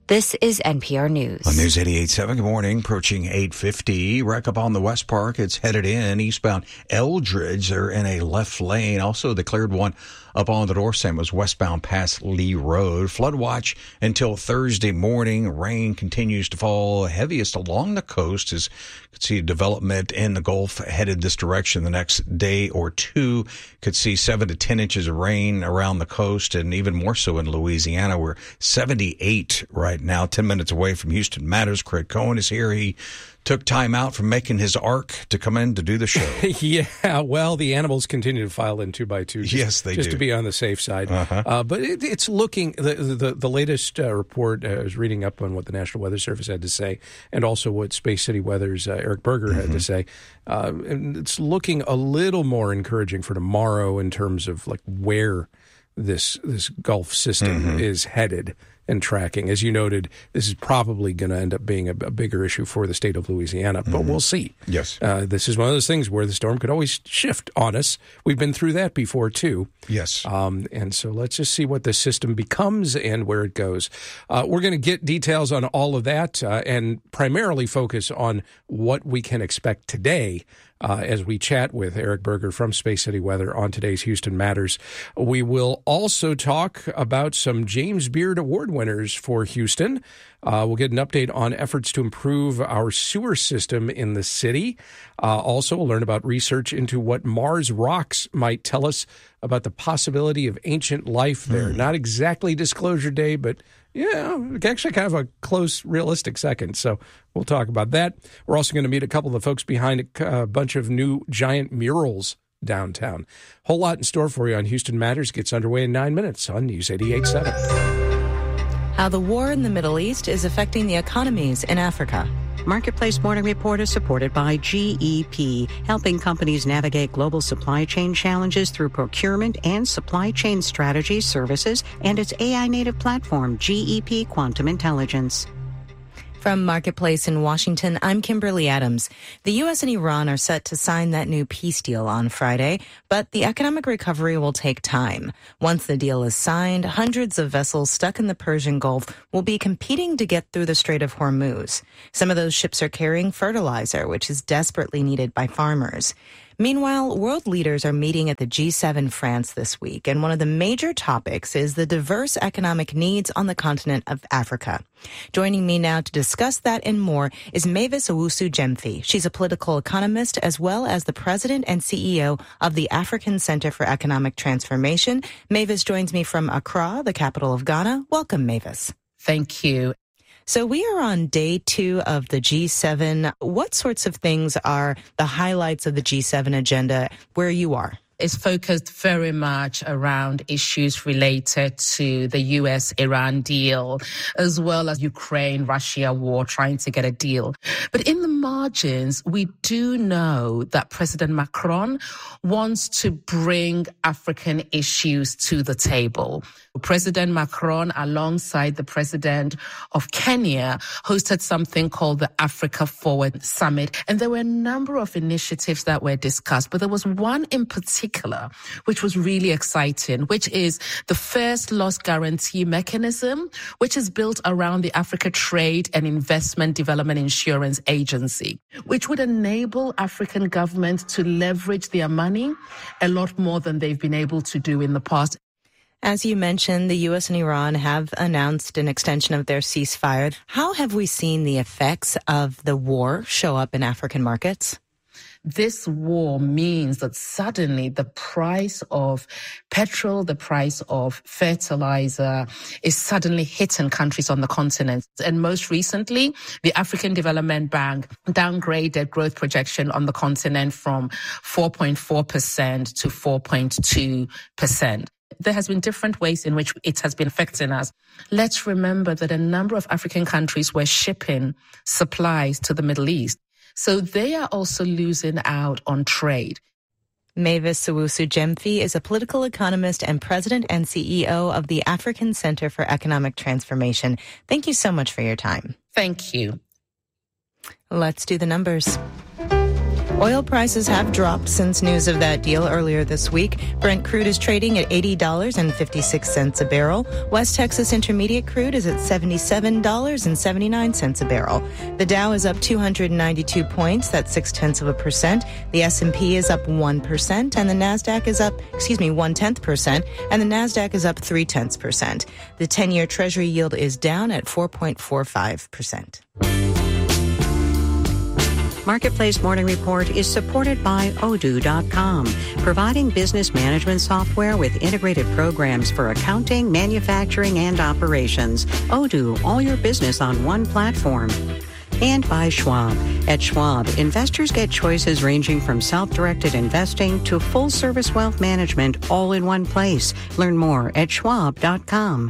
This is NPR News. On News 88.7, good morning. Approaching 8:50. Wreck up on the West Park. It's headed in eastbound Eldridge. They're in a left lane. Also, the cleared one up on the Dorset was westbound past Lee Road. Flood watch until Thursday morning. Rain continues to fall heaviest along the coast as you can see development in the Gulf headed this direction the next day or two. Could see 7 to 10 inches of rain around the coast and even more so in Louisiana. We're 78 right now, 10 minutes away from Houston Matters. Craig Cohen is here. He took time out from making his arc to come in to do the show. Yeah, well, the animals continue to file in 2x2. Yes, they do. Just to be on the safe side. But it's looking, the latest report, I was reading up on what the National Weather Service had to say, and also what Space City Weather's Eric Berger had to say. And it's looking a little more encouraging for tomorrow in terms of like where this Gulf system is headed and tracking. As you noted, this is probably going to end up being a bigger issue for the state of Louisiana, but we'll see. Yes. This is one of those things where the storm could always shift on us. We've been through that before, too. Yes. And so let's just see what the system becomes and where it goes. We're going to get details on all of that and primarily focus on what we can expect today as we chat with Eric Berger from Space City Weather on today's Houston Matters. We will also talk about some James Beard Award winners for Houston. We'll get an update on efforts to improve our sewer system in the city. Also, we'll learn about research into what Mars rocks might tell us about the possibility of ancient life there. Not exactly Disclosure Day, but yeah, actually kind of a close, realistic second. So we'll talk about that. We're also going to meet a couple of the folks behind a bunch of new giant murals downtown. Whole lot in store for you on Houston Matters. Gets underway in 9 minutes on News 88.7. How the war in the Middle East is affecting the economies in Africa. Marketplace Morning Report is supported by GEP, helping companies navigate global supply chain challenges through procurement and supply chain strategy services and its AI-native platform, GEP Quantum Intelligence. From Marketplace in Washington, I'm Kimberly Adams. The U.S. and Iran are set to sign that new peace deal on Friday, but the economic recovery will take time. Once the deal is signed, hundreds of vessels stuck in the Persian Gulf will be competing to get through the Strait of Hormuz. Some of those ships are carrying fertilizer, which is desperately needed by farmers. Meanwhile, world leaders are meeting at the G7 France this week, and one of the major topics is the diverse economic needs on the continent of Africa. Joining me now to discuss that and more is Mavis Owusu-Gyamfi. She's a political economist as well as the president and CEO of the African Center for Economic Transformation. Mavis joins me from Accra, the capital of Ghana. Welcome, Mavis. Thank you. So we are on day 2 of the G7. What sorts of things are the highlights of the G7 agenda where you are? It's focused very much around issues related to the US-Iran deal, as well as Ukraine-Russia war, trying to get a deal. But in the margins, we do know that President Macron wants to bring African issues to the table. President Macron, alongside the president of Kenya, hosted something called the Africa Forward Summit. And there were a number of initiatives that were discussed, but there was one in particular which was really exciting, which is the first loss guarantee mechanism, which is built around the Africa Trade and Investment Development Insurance Agency, which would enable African governments to leverage their money a lot more than they've been able to do in the past. As you mentioned, the U.S. and Iran have announced an extension of their ceasefire. How have we seen the effects of the war show up in African markets? This war means that suddenly the price of petrol, the price of fertilizer is suddenly hitting countries on the continent. And most recently, the African Development Bank downgraded growth projection on the continent from 4.4% to 4.2%. There has been different ways in which it has been affecting us. Let's remember that a number of African countries were shipping supplies to the Middle East. So they are also losing out on trade. Mavis Owusu-Gyamfi is a political economist and president and CEO of the African Center for Economic Transformation. Thank you so much for your time. Thank you. Let's do the numbers. Oil prices have dropped since news of that deal earlier this week. Brent crude is trading at $80.56 a barrel. West Texas Intermediate crude is at $77.79 a barrel. The Dow is up 292 points, that's 0.6%. The S&P is up 1%, and the Nasdaq is up, 0.1%, and the Nasdaq is up 0.3%. The 10-year Treasury yield is down at 4.45%. Marketplace Morning Report is supported by Odoo.com, providing business management software with integrated programs for accounting, manufacturing, and operations. Odoo, all your business on one platform. And by Schwab. At Schwab, investors get choices ranging from self-directed investing to full-service wealth management all in one place. Learn more at Schwab.com.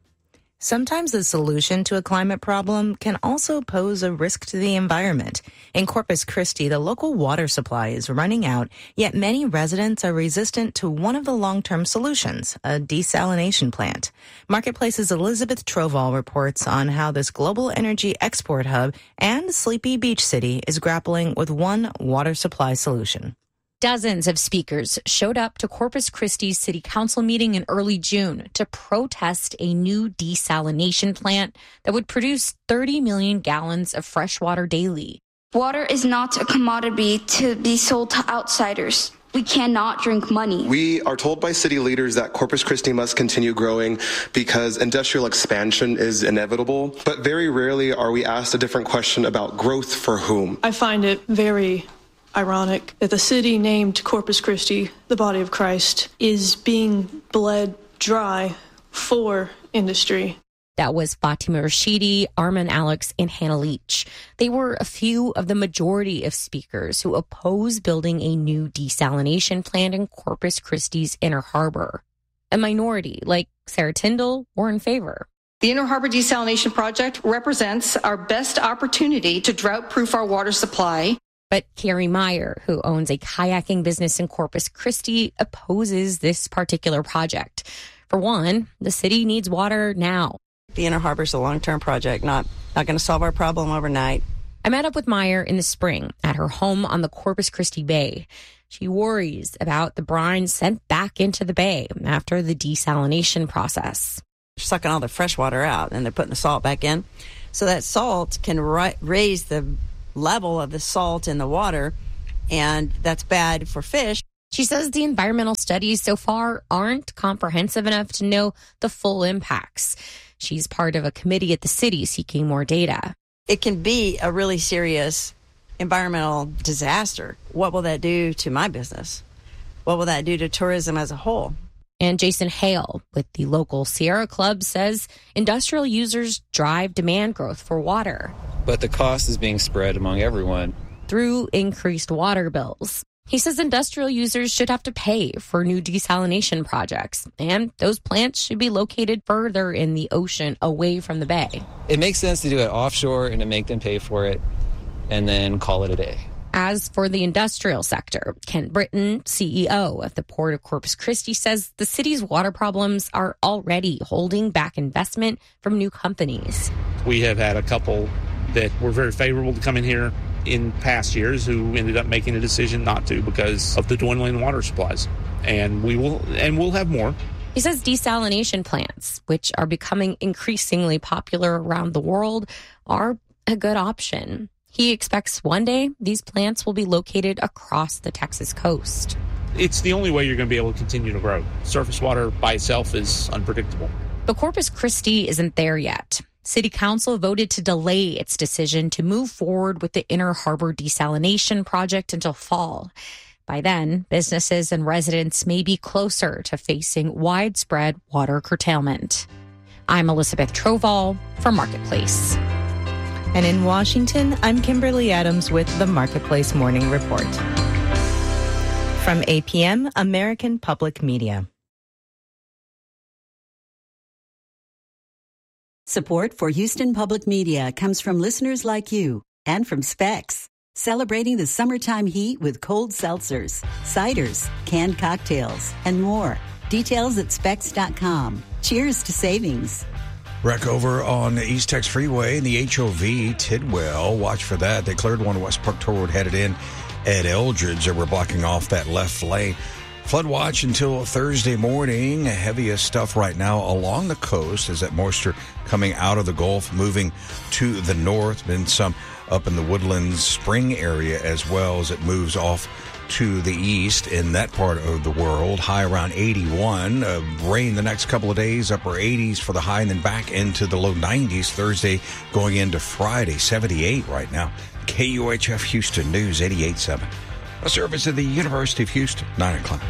Sometimes the solution to a climate problem can also pose a risk to the environment. In Corpus Christi, the local water supply is running out, yet many residents are resistant to one of the long-term solutions, a desalination plant. Marketplace's Elizabeth Troval reports on how this global energy export hub and sleepy beach city is grappling with one water supply solution. Dozens of speakers showed up to Corpus Christi's city council meeting in early June to protest a new desalination plant that would produce 30 million gallons of fresh water daily. Water is not a commodity to be sold to outsiders. We cannot drink money. We are told by city leaders that Corpus Christi must continue growing because industrial expansion is inevitable. But very rarely are we asked a different question about growth for whom. I find it very ironic that the city named Corpus Christi, the body of Christ, is being bled dry for industry. That was Fatima Rashidi, Armin Alex, and Hannah Leach. They were a few of the majority of speakers who oppose building a new desalination plant in Corpus Christi's Inner Harbor. A minority, like Sarah Tyndall, were in favor. The Inner Harbor Desalination Project represents our best opportunity to drought-proof our water supply. But Carrie Meyer, who owns a kayaking business in Corpus Christi, opposes this particular project. For one, the city needs water now. The Inner Harbor is a long-term project, not going to solve our problem overnight. I met up with Meyer in the spring at her home on the Corpus Christi Bay. She worries about the brine sent back into the bay after the desalination process. They're sucking all the fresh water out, and they're putting the salt back in. So that salt can raise the level of the salt in the water, and that's bad for fish. She says the environmental studies so far aren't comprehensive enough to know the full impacts. She's part of a committee at the city seeking more data. It can be a really serious environmental disaster. What will that do to my business? What will that do to tourism as a whole? And Jason Hale with the local Sierra Club says industrial users drive demand growth for water. But the cost is being spread among everyone through increased water bills. He says industrial users should have to pay for new desalination projects, and those plants should be located further in the ocean away from the bay. It makes sense to do it offshore and to make them pay for it and then call it a day. As for the industrial sector, Kent Britton, CEO of the Port of Corpus Christi, says the city's water problems are already holding back investment from new companies. We have had a couple that were very favorable to come in here in past years who ended up making a decision not to because of the dwindling water supplies. And we'll have more. He says desalination plants, which are becoming increasingly popular around the world, are a good option. He expects one day these plants will be located across the Texas coast. It's the only way you're going to be able to continue to grow. Surface water by itself is unpredictable. But Corpus Christi isn't there yet. City Council voted to delay its decision to move forward with the Inner Harbor desalination project until fall. By then, businesses and residents may be closer to facing widespread water curtailment. I'm Elizabeth Troval for Marketplace. And in Washington, I'm Kimberly Adams with the Marketplace Morning Report. From APM, American Public Media. Support for Houston Public Media comes from listeners like you and from Specs, celebrating the summertime heat with cold seltzers, ciders, canned cocktails, and more. Details at specs.com. Cheers to savings. Wreck over on the East Tex Freeway in the HOV Tidwell. Watch for that. They cleared one West Park Toll Road headed in. Ed Eldridge that were blocking off that left lane. Flood watch until Thursday morning. Heaviest stuff right now along the coast as that moisture coming out of the Gulf, moving to the north. Been some up in the Woodlands Spring area as well as it moves off to the east in that part of the world. High around 81. Rain the next couple of days, upper 80s for the high, and then back into the low 90s Thursday going into Friday. 78 right now. KUHF Houston News 88.7. A service of the University of Houston, 9 o'clock.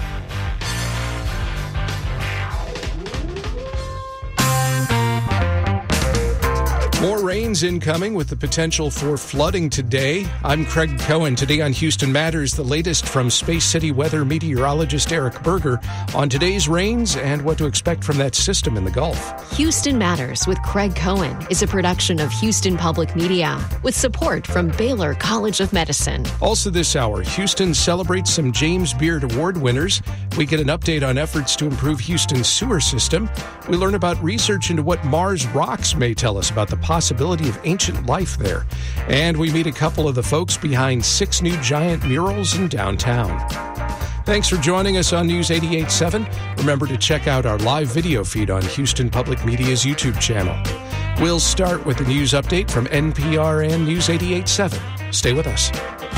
More rains incoming with the potential for flooding today. I'm Craig Cohen. Today on Houston Matters, the latest from Space City weather meteorologist Eric Berger on today's rains and what to expect from that system in the Gulf. Houston Matters with Craig Cohen is a production of Houston Public Media with support from Baylor College of Medicine. Also this hour, Houston celebrates some James Beard Award winners. We get an update on efforts to improve Houston's sewer system. We learn about research into what Mars rocks may tell us about the possibility of ancient life there. And we meet a couple of the folks behind 6 new giant murals in downtown. Thanks for joining us on News 88.7. Remember to check out our live video feed on Houston Public Media's YouTube channel. We'll start with the news update from NPR and News 88.7. Stay with us.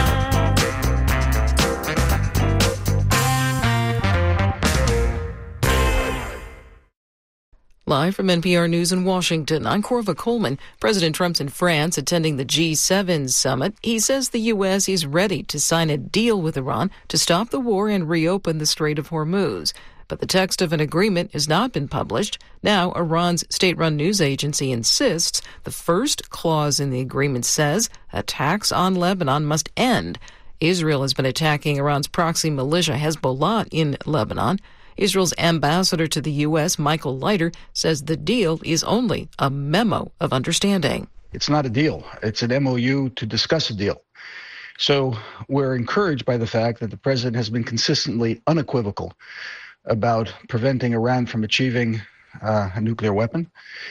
Live from NPR News in Washington, I'm Corva Coleman. President Trump's in France attending the G7 summit. He says the U.S. is ready to sign a deal with Iran to stop the war and reopen the Strait of Hormuz. But the text of an agreement has not been published. Now, Iran's state-run news agency insists the first clause in the agreement says attacks on Lebanon must end. Israel has been attacking Iran's proxy militia Hezbollah in Lebanon. Israel's ambassador to the U.S., Michael Leiter, says the deal is only a memo of understanding. It's not a deal. It's an MOU to discuss a deal. So we're encouraged by the fact that the president has been consistently unequivocal about preventing Iran from achieving a nuclear weapon.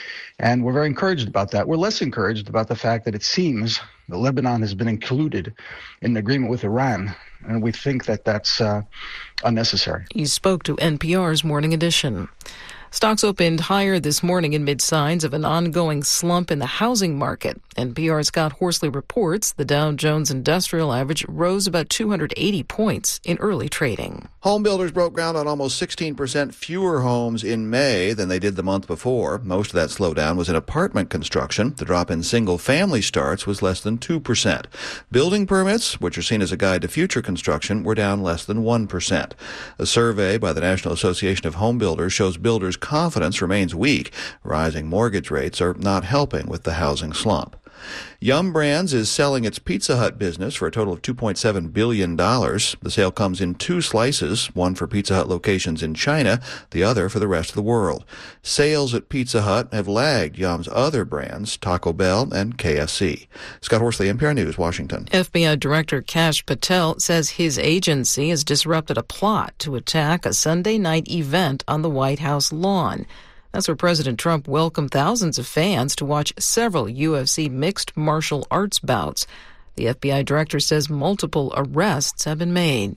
And we're very encouraged about that. We're less encouraged about the fact that it seems that Lebanon has been included in an agreement with Iran, and we think that that's unnecessary. He spoke to NPR's Morning Edition. Stocks opened higher this morning amid signs of an ongoing slump in the housing market. NPR's Scott Horsley reports the Dow Jones Industrial Average rose about 280 points in early trading. Home builders broke ground on almost 16% fewer homes in May than they did the month before. Most of that slowdown was in apartment construction. The drop in single-family starts was less than 2%. Building permits, which are seen as a guide to future construction, were down less than 1%. A survey by the National Association of Home Builders shows builders' confidence remains weak. Rising mortgage rates are not helping with the housing slump. Yum Brands is selling its Pizza Hut business for a total of $2.7 billion. The sale comes in 2 slices, one for Pizza Hut locations in China, the other for the rest of the world. Sales at Pizza Hut have lagged Yum's other brands, Taco Bell and KFC. Scott Horsley, NPR News, Washington. FBI Director Kash Patel says his agency has disrupted a plot to attack a Sunday night event on the White House lawn. That's where President Trump welcomed thousands of fans to watch several UFC mixed martial arts bouts. The FBI director says multiple arrests have been made.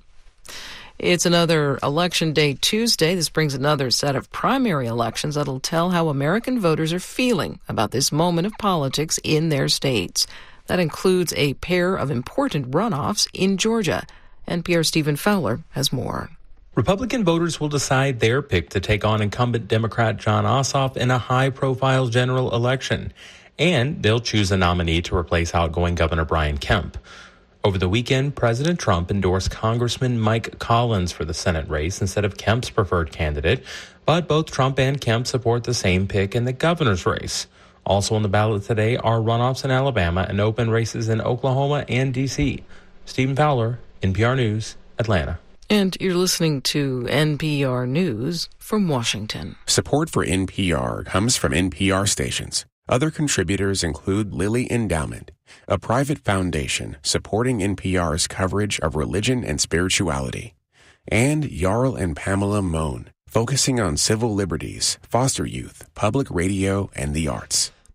It's another Election Day Tuesday. This brings another set of primary elections that'll tell how American voters are feeling about this moment of politics in their states. That includes a pair of important runoffs in Georgia. NPR's Stephen Fowler has more. Republican voters will decide their pick to take on incumbent Democrat Jon Ossoff in a high-profile general election, and they'll choose a nominee to replace outgoing Governor Brian Kemp. Over the weekend, President Trump endorsed Congressman Mike Collins for the Senate race instead of Kemp's preferred candidate, but both Trump and Kemp support the same pick in the governor's race. Also on the ballot today are runoffs in Alabama and open races in Oklahoma and D.C. Stephen Fowler, NPR News, Atlanta. And you're listening to NPR News from Washington. Support for NPR comes from NPR stations. Other contributors include Lilly Endowment, a private foundation supporting NPR's coverage of religion and spirituality, and Jarl and Pamela Mohn, focusing on civil liberties, foster youth, public radio, and the arts.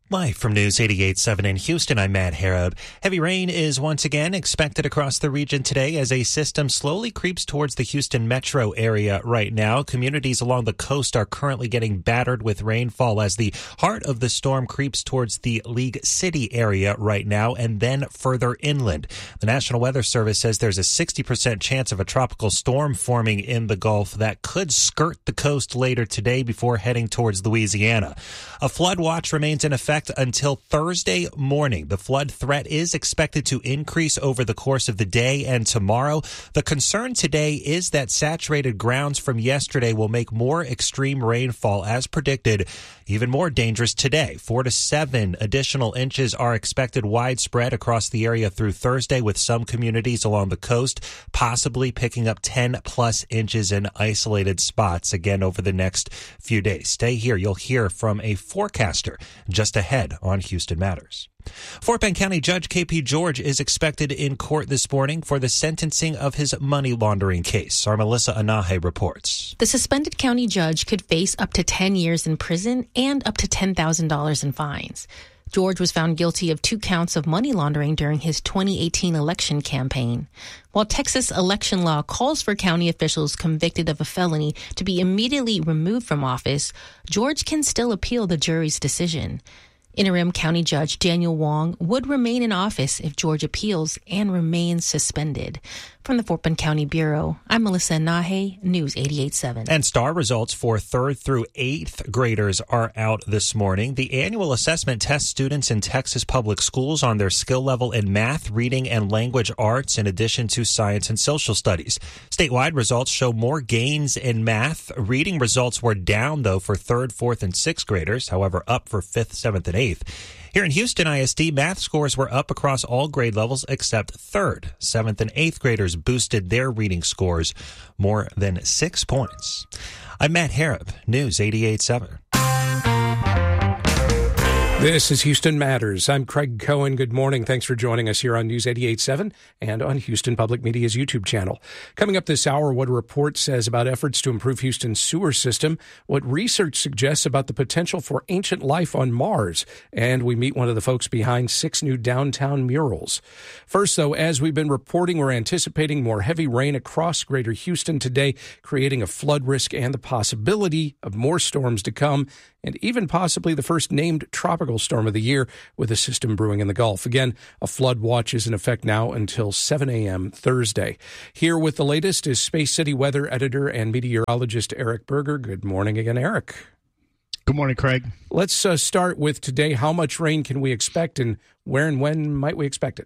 Live from News 88.7 in Houston, I'm Matt Harab. Heavy rain is once again expected across the region today as a system slowly creeps towards the Houston metro area right now. Communities along the coast are currently getting battered with rainfall as the heart of the storm creeps towards the League City area right now and then further inland. The National Weather Service says there's a 60% chance of a tropical storm forming in the Gulf that could skirt the coast later today before heading towards Louisiana. A flood watch remains in effect until Thursday morning. The flood threat is expected to increase over the course of the day and tomorrow. The concern today is that saturated grounds from yesterday will make more extreme rainfall as predicted even more dangerous today. 4 to 7 additional inches are expected widespread across the area through Thursday, with some communities along the coast possibly picking up 10 plus inches in isolated spots again over the next few days. Stay here. You'll hear from a forecaster just ahead on Houston Matters. Fort Bend County Judge K.P. George is expected in court this morning for the sentencing of his money laundering case. Our Melissa Anahe reports. The suspended county judge could face up to 10 years in prison and up to $10,000 in fines. George was found guilty of 2 counts of money laundering during his 2018 election campaign. While Texas election law calls for county officials convicted of a felony to be immediately removed from office, George can still appeal the jury's decision. Interim County Judge Daniel Wong would remain in office if George appeals and remains suspended. From the Fort Bend County Bureau, I'm Melissa Nahe, News 88.7. And STAR results for 3rd through 8th graders are out this morning. The annual assessment tests students in Texas public schools on their skill level in math, reading, and language arts, in addition to science and social studies. Statewide results show more gains in math. Reading results were down, though, for 3rd, 4th, and 6th graders, however, up for 5th, 7th, and 8th. Here in Houston ISD, math scores were up across all grade levels except 3rd. 7th and 8th graders boosted their reading scores more than 6 points. I'm Matt Harab, News 88.7. This is Houston Matters. I'm Craig Cohen. Good morning. Thanks for joining us here on News 88.7 and on Houston Public Media's YouTube channel. Coming up this hour, what a report says about efforts to improve Houston's sewer system, what research suggests about the potential for ancient life on Mars, and we meet one of the folks behind 6 new downtown murals. First, though, as we've been reporting, we're anticipating more heavy rain across greater Houston today, creating a flood risk and the possibility of more storms to come, and even possibly the first named tropical storm of the year with a system brewing in the Gulf. Again, a flood watch is in effect now until 7 a.m. Thursday. Here with the latest is Space City weather editor and meteorologist Eric Berger. Good morning again, Eric. Good morning, Craig. Let's start with today. How much rain can we expect, and where and when might we expect it?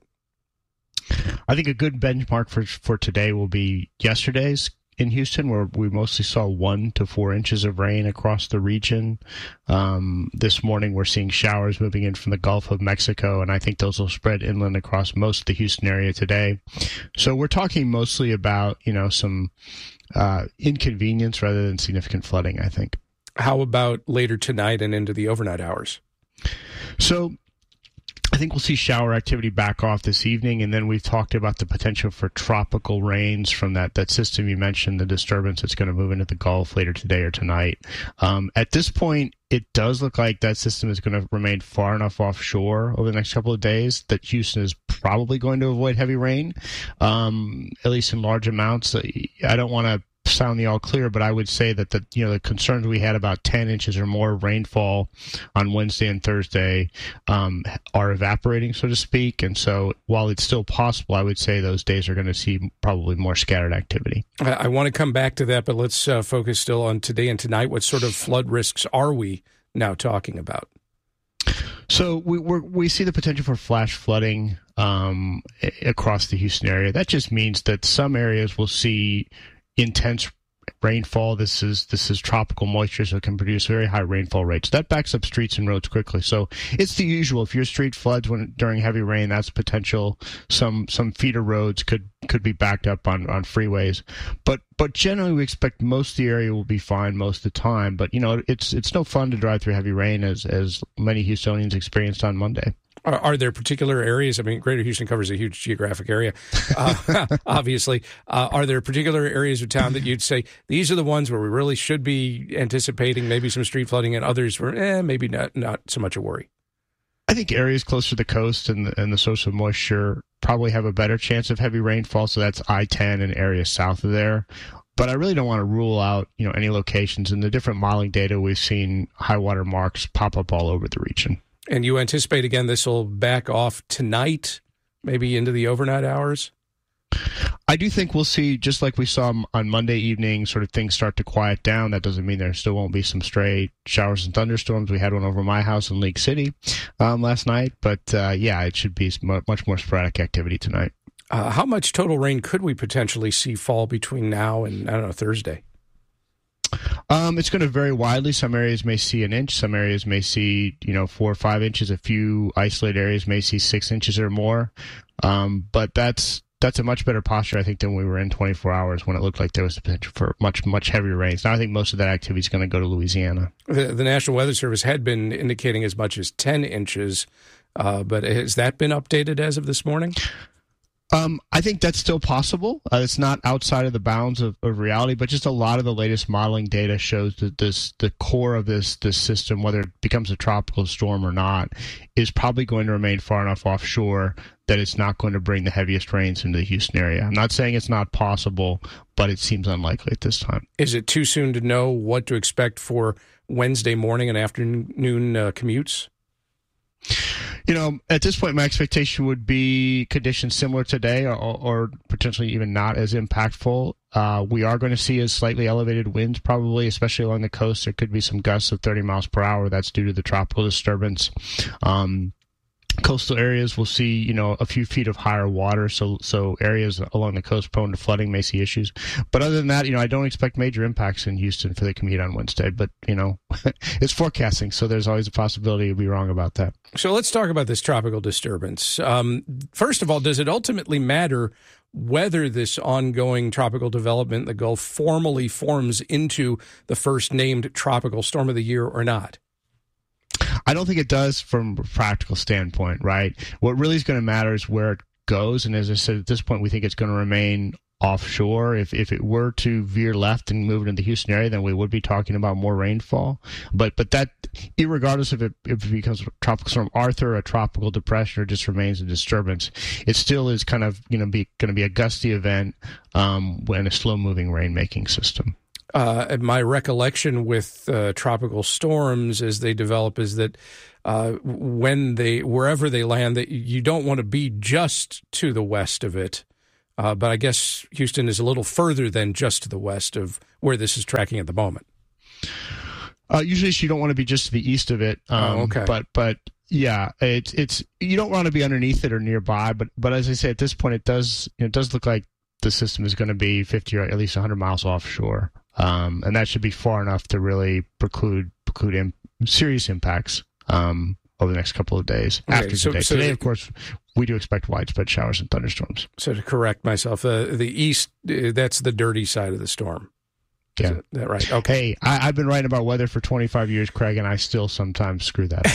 I think a good benchmark for today will be yesterday's in Houston, where we mostly saw 1 to 4 inches of rain across the region. This morning, we're seeing showers moving in from the Gulf of Mexico, and I think those will spread inland across most of the Houston area today. So we're talking mostly about, some inconvenience rather than significant flooding, I think. How about later tonight and into the overnight hours? So I think we'll see shower activity back off this evening, and then we've talked about the potential for tropical rains from that system you mentioned, the disturbance that's going to move into the Gulf later today or tonight. At this point, it does look like that system is going to remain far enough offshore over the next couple of days that Houston is probably going to avoid heavy rain, at least in large amounts. I don't want to sound the all clear, but I would say that the concerns we had about 10 inches or more rainfall on Wednesday and Thursday are evaporating, so to speak. And so while it's still possible, I would say those days are going to see probably more scattered activity. I want to come back to that, but let's focus still on today and tonight. What sort of flood risks are we now talking about? So we see the potential for flash flooding across the Houston area. That just means that some areas will see intense rainfall. This is tropical moisture, so it can produce very high rainfall rates. That backs up streets and roads quickly. So it's the usual. If your street floods during heavy rain, that's potential. Some feeder roads could be backed up on freeways. But generally, we expect most of the area will be fine most of the time. But it's no fun to drive through heavy rain, as many Houstonians experienced on Monday. Are there particular areas? I mean, Greater Houston covers a huge geographic area, obviously. Are there particular areas of town that you'd say these are the ones where we really should be anticipating maybe some street flooding, and others where maybe not so much a worry? I think areas closer to the coast and the source of moisture probably have a better chance of heavy rainfall. So that's I-10 and areas south of there. But I really don't want to rule out, any locations. In the different modeling data, we've seen high water marks pop up all over the region. And you anticipate, again, this will back off tonight, maybe into the overnight hours? I do think we'll see, just like we saw on Monday evening, sort of things start to quiet down. That doesn't mean there still won't be some stray showers and thunderstorms. We had one over my house in League City last night. But, it should be much more sporadic activity tonight. How much total rain could we potentially see fall between now and, Thursday? It's going to vary widely. Some areas may see an inch. Some areas may see, 4 or 5 inches. A few isolated areas may see 6 inches or more. But that's a much better posture, I think, than we were in 24 hours when it looked like there was the potential for much heavier rains. Now, I think most of that activity is going to go to Louisiana. The National Weather Service had been indicating as much as 10 inches, but has that been updated as of this morning? I think that's still possible. It's not outside of the bounds of reality, but just a lot of the latest modeling data shows that the core of this system, whether it becomes a tropical storm or not, is probably going to remain far enough offshore that it's not going to bring the heaviest rains into the Houston area. I'm not saying it's not possible, but it seems unlikely at this time. Is it too soon to know what to expect for Wednesday morning and afternoon commutes? At this point, my expectation would be conditions similar today or potentially even not as impactful. We are going to see a slightly elevated winds probably, especially along the coast. There could be some gusts of 30 miles per hour. That's due to the tropical disturbance. Coastal areas will see, a few feet of higher water, so areas along the coast prone to flooding may see issues. But other than that, I don't expect major impacts in Houston for the commute on Wednesday. But, it's forecasting, so there's always a possibility to be wrong about that. So let's talk about this tropical disturbance. First of all, does it ultimately matter whether this ongoing tropical development in the Gulf formally forms into the first named tropical storm of the year or not? I don't think it does from a practical standpoint, right? What really is going to matter is where it goes. And as I said, at this point, we think it's going to remain offshore. If it were to veer left and move into the Houston area, then we would be talking about more rainfall. But that, irregardless if it becomes a tropical storm Arthur, a tropical depression, or just remains a disturbance, it still is kind of going to be a gusty event and a slow-moving rain-making system. My recollection with tropical storms as they develop is that wherever they land, that you don't want to be just to the west of it. But I guess Houston is a little further than just to the west of where this is tracking at the moment. Usually, you don't want to be just to the east of it. Okay. But yeah, it's you don't want to be underneath it or nearby. But as I say, at this point, it does look like the system is going to be 50 or at least 100 miles offshore. And that should be far enough to really preclude serious impacts over the next couple of days. Okay, after today, of course, we do expect widespread showers and thunderstorms. So to correct myself, the east, that's the dirty side of the storm. Yeah. Is that right? Okay. Hey, I've been writing about weather for 25 years, Craig, and I still sometimes screw that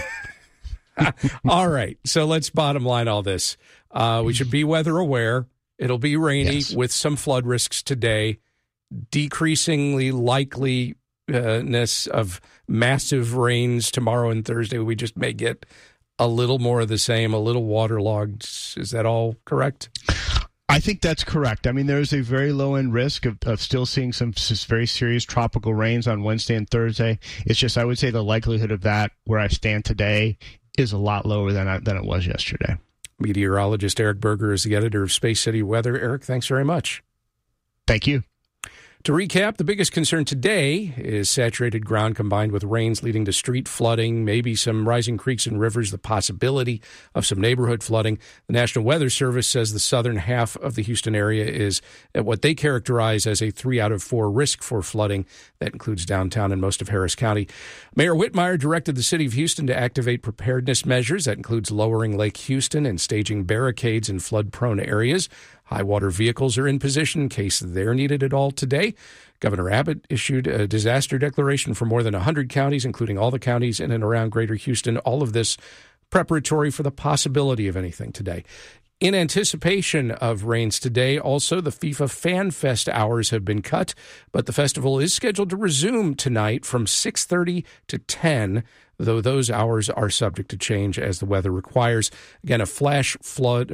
up. So. All right. So let's bottom line all this. We should be weather aware. It'll be rainy with some flood risks today. Decreasingly likeliness of massive rains tomorrow and Thursday. We just may get a little more of the same, a little waterlogged. Is that all correct? I think that's correct. I mean, there's a very low-end risk of still seeing some very serious tropical rains on Wednesday and Thursday. It's just, I would say the likelihood of that where I stand today is a lot lower than it was yesterday. Meteorologist Eric Berger is the editor of Space City Weather. Eric, thanks very much. Thank you. To recap, the biggest concern today is saturated ground combined with rains leading to street flooding, maybe some rising creeks and rivers, the possibility of some neighborhood flooding. The National Weather Service says the southern half of the Houston area is at what they characterize as a 3 out of 4 risk for flooding. That includes downtown and most of Harris County. Mayor Whitmire directed the city of Houston to activate preparedness measures. That includes lowering Lake Houston and staging barricades in flood-prone areas. High water vehicles are in position in case they're needed at all today. Governor Abbott issued a disaster declaration for more than 100 counties, including all the counties in and around Greater Houston. All of this preparatory for the possibility of anything today. In anticipation of rains today, also, the FIFA Fan Fest hours have been cut, but the festival is scheduled to resume tonight from 6:30 to 10. though those hours are subject to change as the weather requires. Again, a flood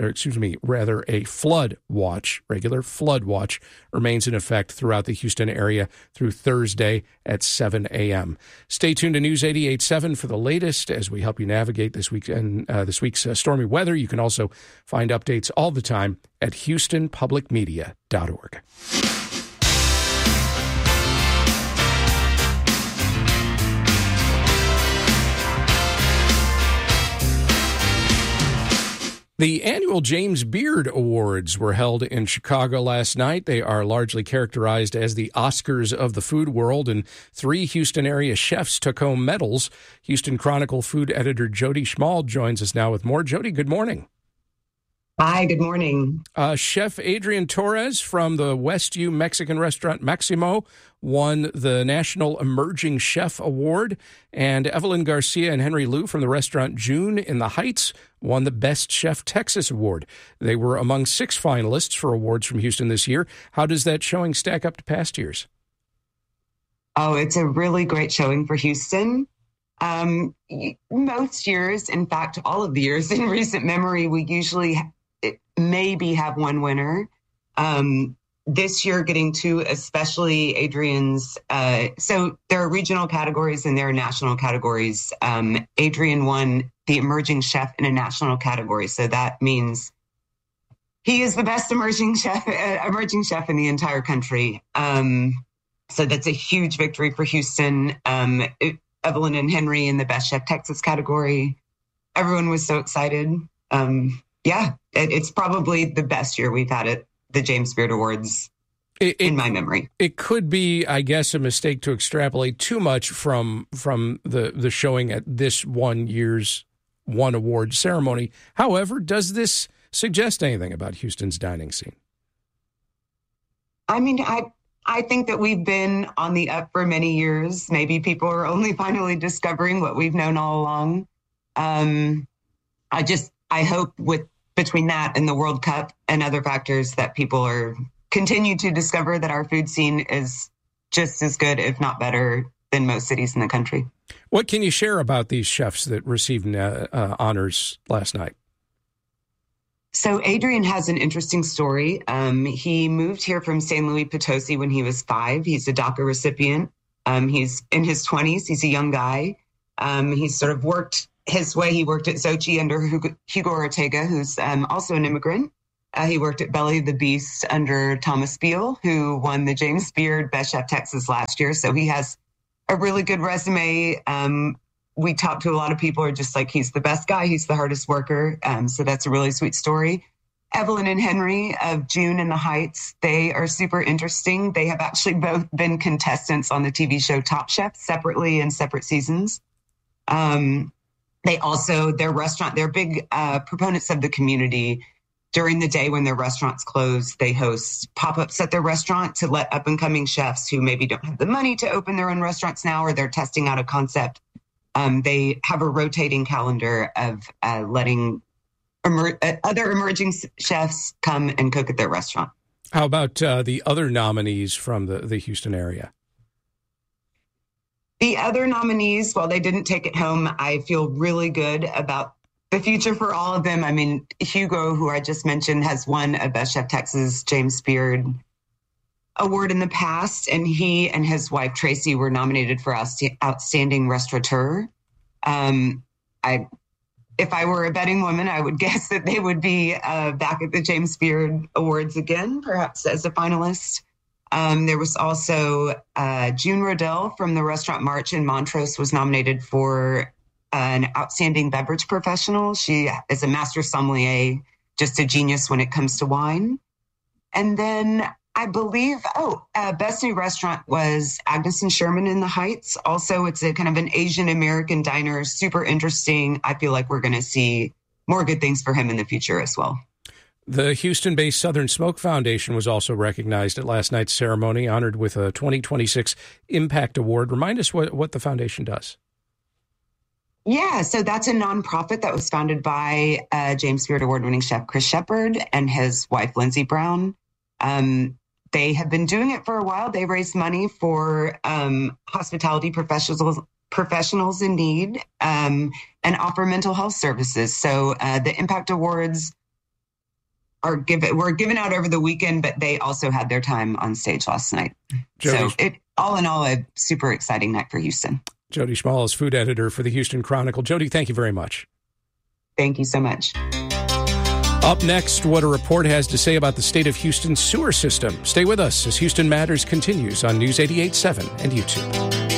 watch, regular flood watch, remains in effect throughout the Houston area through Thursday at 7 a.m. Stay tuned to News 88.7 for the latest as we help you navigate this week's stormy weather. You can also find updates all the time at HoustonPublicMedia.org. The annual James Beard Awards were held in Chicago last night. They are largely characterized as the Oscars of the food world, and 3 Houston area chefs took home medals. Houston Chronicle food editor Jody Schmal joins us now with more. Jody, good morning. Hi, good morning. Chef Adrian Torres from the Westview Mexican restaurant Maximo won the National Emerging Chef Award, and Evelyn Garcia and Henry Liu from the restaurant June in the Heights won the Best Chef Texas Award. They were among 6 finalists for awards from Houston this year. How does that showing stack up to past years? Oh, it's a really great showing for Houston. Most years, in fact, all of the years in recent memory, we usually maybe have one winner. This year, getting 2, especially Adrian's. So there are regional categories and there are national categories. Adrian won the emerging chef in a national category. So that means he is the best emerging chef in the entire country. So that's a huge victory for Houston. Evelyn and Henry in the Best Chef Texas category. Everyone was so excited. It's probably the best year we've had at the James Beard Awards in my memory. It could be, I guess, a mistake to extrapolate too much from the showing at this one year's one award ceremony. However, does this suggest anything about Houston's dining scene? I mean, I think that we've been on the up for many years. Maybe people are only finally discovering what we've known all along. I hope between that and the World Cup and other factors that people continue to discover that our food scene is just as good, if not better, than most cities in the country. What can you share about these chefs that received honors last night? So Adrian has an interesting story. He moved here from San Luis Potosi when he was 5. He's a DACA recipient. He's in his 20s. He's a young guy. He's sort of worked his way. He worked at Xochi under Hugo Ortega, who's also an immigrant. He worked at Belly of the Beast under Thomas Beal, who won the James Beard Best Chef Texas last year. So he has a really good resume. We talked to a lot of people who are just like, he's the best guy. He's the hardest worker. So that's a really sweet story. Evelyn and Henry of June in the Heights, they are super interesting. They have actually both been contestants on the TV show Top Chef separately in separate seasons. Their restaurant, they're big proponents of the community. During the day when their restaurants close, they host pop-ups at their restaurant to let up-and-coming chefs who maybe don't have the money to open their own restaurants now, or they're testing out a concept. They have a rotating calendar of letting other emerging chefs come and cook at their restaurant. How about the other nominees from the Houston area? The other nominees, while they didn't take it home, I feel really good about the future for all of them. I mean, Hugo, who I just mentioned, has won a Best Chef Texas James Beard Award in the past, and he and his wife, Tracy, were nominated for Outstanding Restaurateur. If I were a betting woman, I would guess that they would be back at the James Beard Awards again, perhaps as a finalist. There was also June Rodell from the restaurant March in Montrose was nominated for an Outstanding Beverage Professional. She is a master sommelier, just a genius when it comes to wine. And then I believe, Best New Restaurant was Agnes and Sherman in the Heights. Also, it's a kind of an Asian American diner, super interesting. I feel like we're going to see more good things for him in the future as well. The Houston-based Southern Smoke Foundation was also recognized at last night's ceremony, honored with a 2026 Impact Award. Remind us what the foundation does. Yeah, so that's a nonprofit that was founded by James Beard Award-winning chef Chris Shepard and his wife, Lindsay Brown. They have been doing it for a while. They raise money for hospitality professionals professionals in need, and offer mental health services. So the Impact Awards were given out over the weekend, but they also had their time on stage last night. Jody, so all in all, a super exciting night for Houston. Jody Schmal is food editor for the Houston Chronicle. Jody, thank you very much. Thank you so much. Up next, what a report has to say about the state of Houston's sewer system. Stay with us as Houston Matters continues on News 88.7 and YouTube.